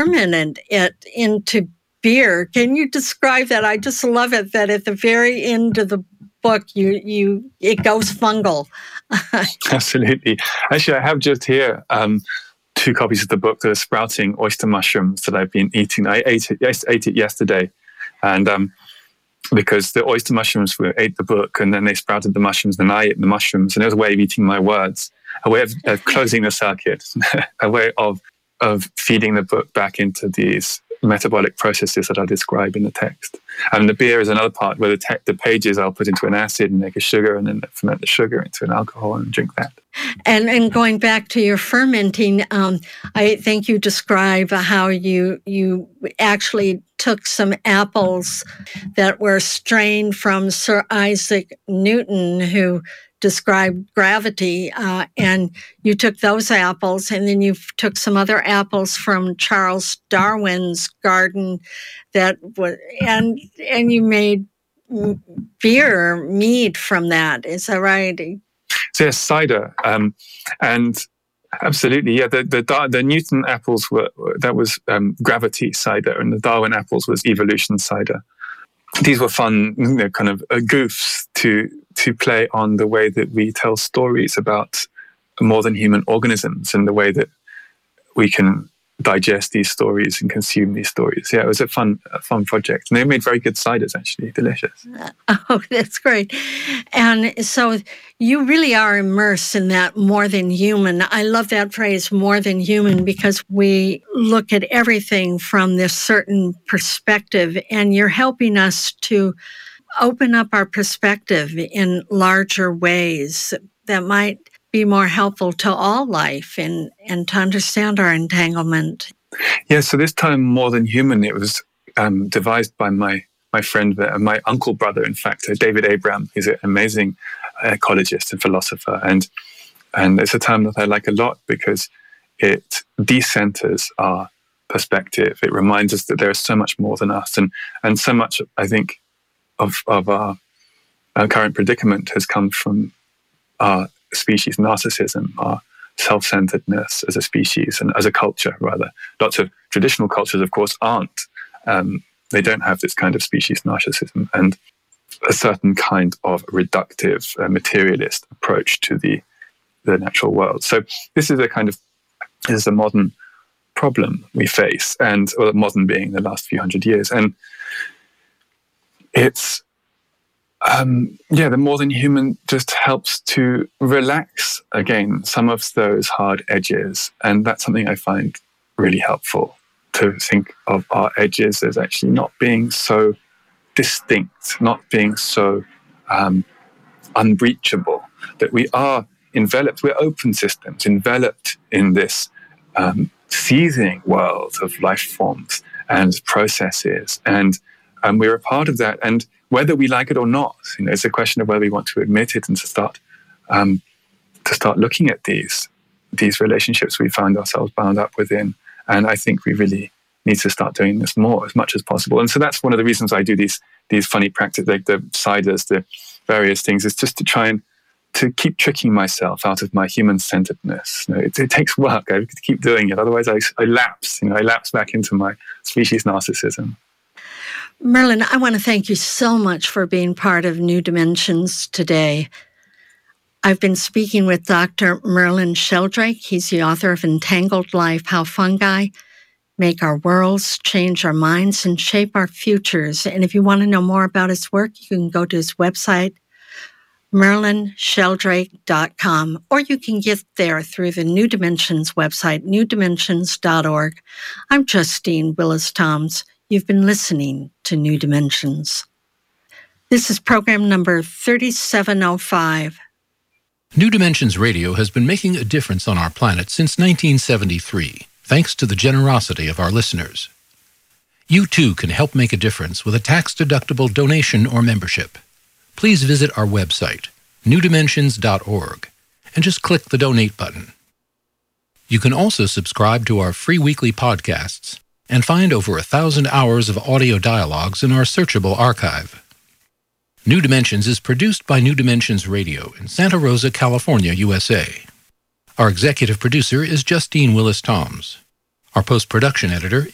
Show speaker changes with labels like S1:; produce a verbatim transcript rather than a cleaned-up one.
S1: fermented it into beer. Can you describe that? I just love it that at the very end of the book, you you it goes fungal.
S2: Absolutely. Actually, I have just here um, two copies of the book that are sprouting oyster mushrooms that I've been eating. I ate it, I ate it yesterday, and um, because the oyster mushrooms were, ate the book, and then they sprouted the mushrooms, and I ate the mushrooms, and it was a way of eating my words, a way of, of closing the circuit, a way of of feeding the book back into these metabolic processes that I describe in the text. And the beer is another part where the, te- the pages I'll put into an acid and make a sugar, and then ferment the sugar into an alcohol and drink that.
S1: And and going back to your fermenting, um, I think you describe how you you actually took some apples that were strained from Sir Isaac Newton, who described gravity, uh, and you took those apples, and then you took some other apples from Charles Darwin's garden, that was, and and you made beer, mead from that. Is that right?
S2: So yes, cider, um, and absolutely, yeah. The the the Newton apples were that was um, gravity cider, and the Darwin apples was evolution cider. These were fun, you know, kind of uh, goofs to to play on the way that we tell stories about more than human organisms and the way that we can digest these stories and consume these stories. Yeah, it was a fun, a fun project. And they made very good ciders, actually. Delicious.
S1: Oh, that's great. And so you really are immersed in that more than human. I love that phrase, more than human, because we look at everything from this certain perspective, and you're helping us to open up our perspective in larger ways that might be more helpful to all life and, and to understand our entanglement.
S2: Yeah, so this time, more than human, it was um, devised by my my friend, uh, my uncle brother, in fact, uh, David Abram. He's an amazing ecologist and philosopher. And, and it's a term that I like a lot because it decenters our perspective. It reminds us that there is so much more than us. And, and so much, I think, of, of our, our current predicament has come from our species narcissism, our self-centeredness as a species and as a culture, rather. Lots of traditional cultures, of course, aren't. Um, they don't have this kind of species narcissism and a certain kind of reductive, uh, materialist approach to the, the natural world. So this is a kind of this is a modern problem we face, and or modern being the last few hundred years, and it's. Um, yeah, the more than human just helps to relax, again, some of those hard edges. And that's something I find really helpful, to think of our edges as actually not being so distinct, not being so um, unbreachable, that we are enveloped, we're open systems, enveloped in this um, seething world of life forms and processes. And um, we're a part of that. And whether we like it or not, you know, it's a question of whether we want to admit it and to start um, to start looking at these these relationships we find ourselves bound up within. And I think we really need to start doing this more as much as possible. And so that's one of the reasons I do these these funny practices, like the ciders, the various things, is just to try and to keep tricking myself out of my human-centeredness. You know, it, it takes work. I have to keep doing it. Otherwise, I, I lapse. You know, I lapse back into my species narcissism.
S1: Merlin, I want to thank you so much for being part of New Dimensions today. I've been speaking with Doctor Merlin Sheldrake. He's the author of Entangled Life, How Fungi Make Our Worlds, Change Our Minds, and Shape Our Futures. And if you want to know more about his work, you can go to his website, merlin sheldrake dot com, or you can get there through the New Dimensions website, new dimensions dot org. I'm Justine Willis-Toms. You've been listening to New Dimensions. This is program number thirty-seven oh five.
S3: New Dimensions Radio has been making a difference on our planet since nineteen seventy-three, thanks to the generosity of our listeners. You too can help make a difference with a tax-deductible donation or membership. Please visit our website, new dimensions dot org, and just click the donate button. You can also subscribe to our free weekly podcasts and find over a thousand hours of audio dialogues in our searchable archive. New Dimensions is produced by New Dimensions Radio in Santa Rosa, California, U S A. Our executive producer is Justine Willis-Toms. Our post-production editor